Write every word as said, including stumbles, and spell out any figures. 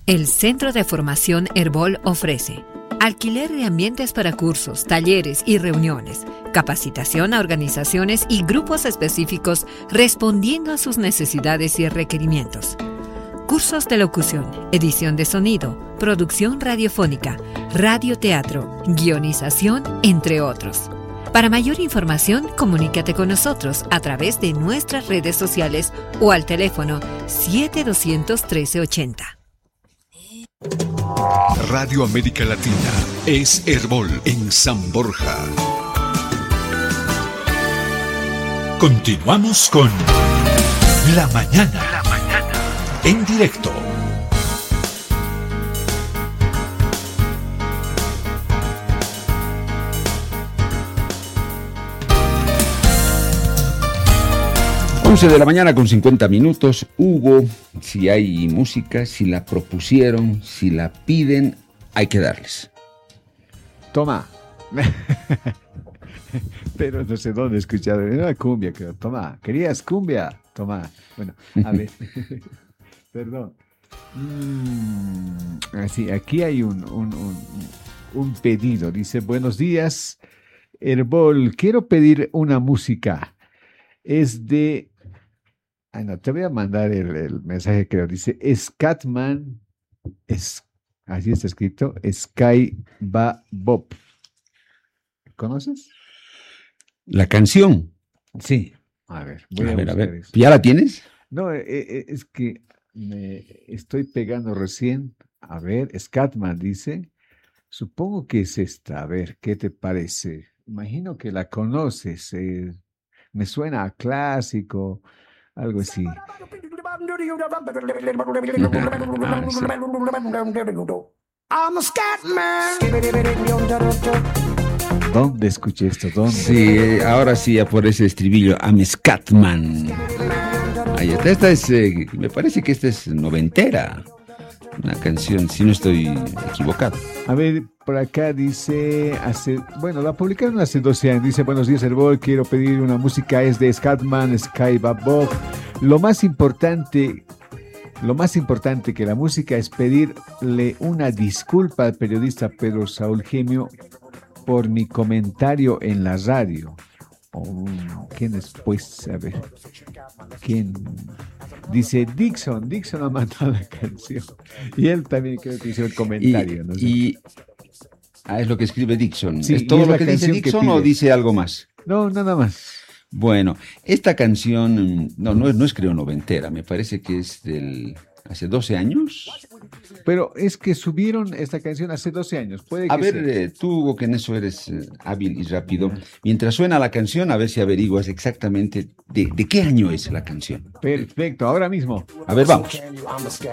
El Centro de Formación Herbol ofrece alquiler de ambientes para cursos, talleres y reuniones, capacitación a organizaciones y grupos específicos respondiendo a sus necesidades y requerimientos. Cursos de locución, edición de sonido, producción radiofónica, radioteatro, guionización, entre otros. Para mayor información, comunícate con nosotros a través de nuestras redes sociales o al teléfono siete doscientos trece ochenta. Radio América Latina es Herbol en San Borja. Continuamos con La Mañana. La Mañana. En directo. once de la mañana con cincuenta minutos. Hugo, si hay música, si la propusieron, si la piden, hay que darles. Toma. Pero no sé dónde he escuchado. Era cumbia, creo. Toma. ¿Querías cumbia? Toma. Bueno, a ver. Perdón. Mm, así, aquí hay un, un, un, un pedido. Dice, buenos días, Herbol. Quiero pedir una música. Es de... Ay, no, te voy a mandar el, el mensaje, creo. Dice, Scatman, es, así está escrito, Sky Ba Bob. ¿Conoces? ¿La canción? Sí. A ver, voy a, a ver, a ver. Eso. ¿Ya la tienes? No, eh, eh, es que me estoy pegando recién. A ver, Scatman dice, supongo que es esta. A ver, ¿qué te parece? Imagino que la conoces. Eh, me suena a clásico. Algo así. ¿Dónde escuché esto? ¿Dónde? Sí, ahora sí, ya por ese estribillo. I'm Scatman. Ahí está. Esta es, eh, me parece que esta es noventera. Una canción, si no estoy equivocado. A ver, por acá dice, hace, bueno, la publicaron hace doce años. Dice, buenos días, Herbol, quiero pedir una música, es de Scatman, Sky Bob. Lo más importante, lo más importante que la música es pedirle una disculpa al periodista Pedro Saúl Gemio por mi comentario en la radio. Oh, ¿quién es? Pues, a ver, ¿quién? Dice Dixon, Dixon ha mandado la canción. Y él también creo que hizo el comentario. Y, no sé. y ah, es lo que escribe Dixon. Sí, ¿Es todo es lo que dice Dixon que o dice algo más? No, nada más. Bueno, esta canción, no, no es, no es creo noventera, me parece que es del hace doce años. Pero es que subieron esta canción hace doce años. Puede a que ver, sea. eh, tú, Hugo, que en eso eres eh, hábil y rápido. Mientras suena la canción, a ver si averiguas exactamente de, de qué año es la canción. Perfecto, ahora mismo. A ver, vamos.